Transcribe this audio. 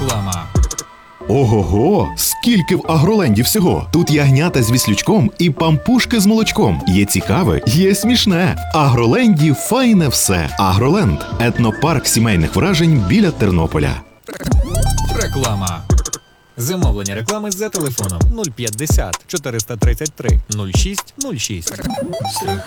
Реклама. Ого-го! Скільки в Агроленді всього! Тут ягнята з віслючком і пампушки з молочком. Є цікаве, є смішне. В Агроленді файне все. Агроленд – етнопарк сімейних вражень біля Тернополя. Реклама. Замовлення реклами за телефоном 050 433 06 06.